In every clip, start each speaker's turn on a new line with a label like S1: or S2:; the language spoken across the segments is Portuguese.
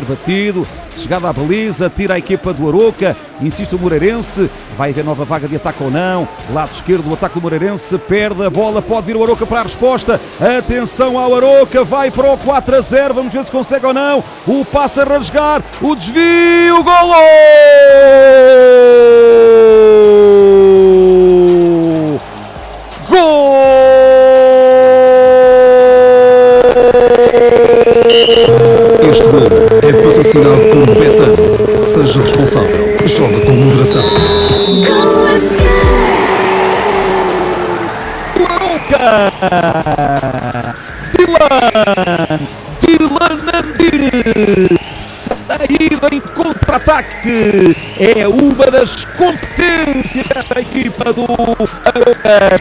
S1: batido, chegada à baliza, tira a equipa do Arouca, insiste o Moreirense, vai haver nova vaga de ataque ou não, lado esquerdo o ataque do Moreirense, perde a bola, pode vir o Arouca para a resposta, atenção ao Arouca, vai para o 4-0, vamos ver se consegue ou não, o passe a rasgar, o desvio, golo! Gol!
S2: Este gol é patrocinado por Betano. Seja responsável. Joga com moderação.
S1: Arouca! Dylan Andine! Saída em contra-ataque! É uma das competências desta equipa do Arouca.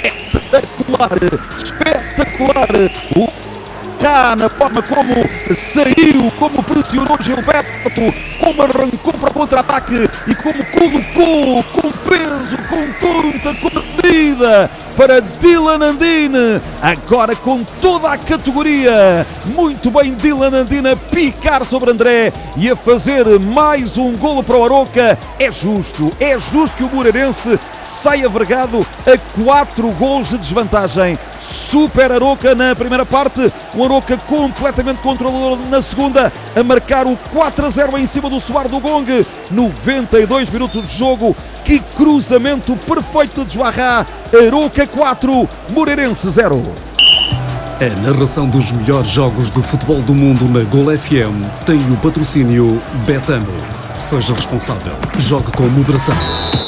S1: Espetacular! Na forma como saiu, como pressionou Gilberto, como arrancou para o contra-ataque e como colocou com peso, com conta, com medida para Dylan Andine, agora com toda a categoria. Muito bem Dylan Andine a picar sobre André e a fazer mais um golo para o Arouca. É justo que o Moreirense saia vergado a 4 golos de desvantagem. Super Arouca na primeira parte, o Arouca completamente controlador na segunda, a marcar o 4-0 em cima do soar do gong. 92 minutos de jogo, que cruzamento perfeito de Joarrá. Arouca 4, Moreirense 0.
S2: A narração dos melhores jogos do futebol do mundo na Gol FM tem o patrocínio Betano. Seja responsável. Jogue com moderação.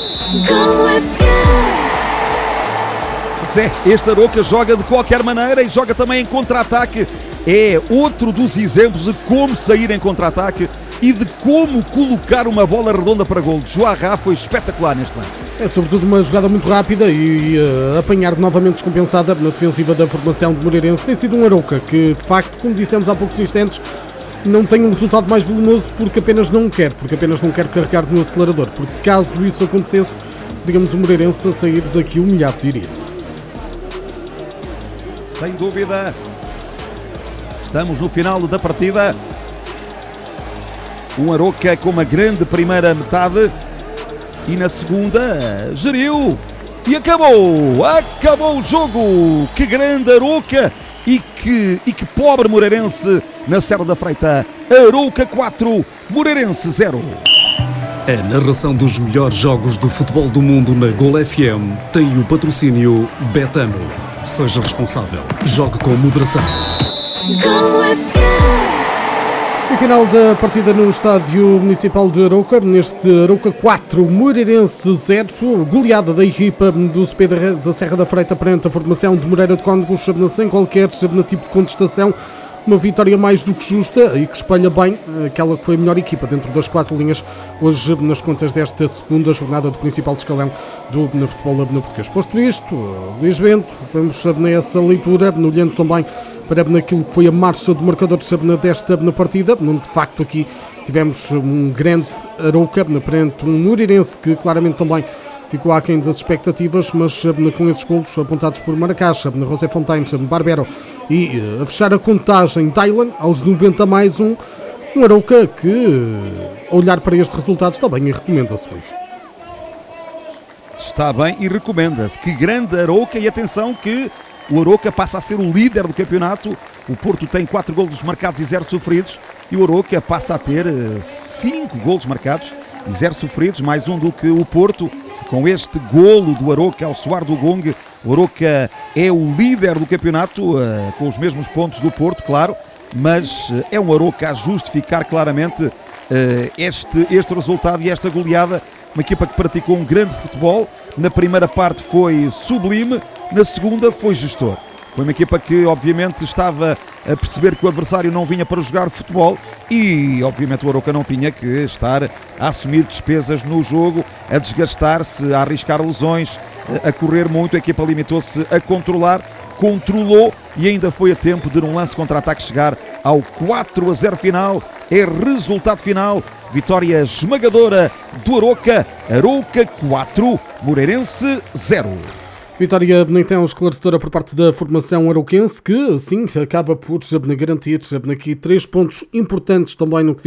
S1: Este Arouca joga de qualquer maneira e joga também em contra-ataque. É outro dos exemplos de como sair em contra-ataque e de como colocar uma bola redonda para gol. Joarrá foi espetacular neste lance.
S3: É sobretudo uma jogada muito rápida e apanhar novamente descompensada na defensiva da formação de Moreirense. Tem sido um Arouca que, de facto, como dissemos há poucos instantes, não tem um resultado mais volumoso porque apenas não quer carregar no acelerador. Porque caso isso acontecesse, digamos o Moreirense a sair daqui humilhado, diria.
S1: Sem dúvida. Estamos no final da partida. Um Arouca com uma grande primeira metade e na segunda geriu e acabou o jogo. Que grande Arouca e que pobre Moreirense na Serra da Freita. Arouca 4, Moreirense 0.
S2: A narração dos melhores jogos do futebol do mundo na Gol FM tem o patrocínio Betano. Seja responsável. Jogue com moderação.
S3: E final da partida no Estádio Municipal de Arouca, neste Arouca 4, Moreirense 0, goleada da equipa do CP da Serra da Freita perante a formação de Moreira de Cónegos, sem qualquer tipo de contestação. Uma vitória mais do que justa e que espelha bem aquela que foi a melhor equipa dentro das 4 linhas hoje nas contas desta segunda jornada do principal escalão do futebol português. Posto isto, Luís Bento, vamos nessa leitura, olhando também para aquilo que foi a marcha do marcador desta partida. De facto aqui tivemos um grande Arouca perante um Moreirense que claramente também ficou aquém das expectativas, mas com esses golos apontados por Maracacha, José Fontaines, Barbero e a fechar a contagem Dylan aos 90 mais um Arouca que, a olhar para este resultado, está bem e recomenda-se, Luís.
S1: Está bem e recomenda-se. Que grande Arouca, e atenção que o Arouca passa a ser o líder do campeonato. O Porto tem 4 golos marcados e 0 sofridos e o Arouca passa a ter 5 golos marcados e 0 sofridos, mais um do que o Porto. Com este golo do Arouca ao soar do gong, o Arouca é o líder do campeonato, com os mesmos pontos do Porto, claro, mas é um Arouca a justificar claramente este resultado e esta goleada. Uma equipa que praticou um grande futebol. Na primeira parte foi sublime, na segunda foi gestor. Foi uma equipa que obviamente estava a perceber que o adversário não vinha para jogar futebol e obviamente o Arouca não tinha que estar a assumir despesas no jogo, a desgastar-se, a arriscar lesões, a correr muito. A equipa limitou-se a controlar, controlou e ainda foi a tempo de, num lance contra-ataque, chegar ao 4-0 final. É resultado final, vitória esmagadora do Arouca. Arouca 4, Moreirense 0.
S3: Vitória então esclarecedora por parte da formação arauquense, que assim acaba por garantir aqui 3 pontos importantes também no que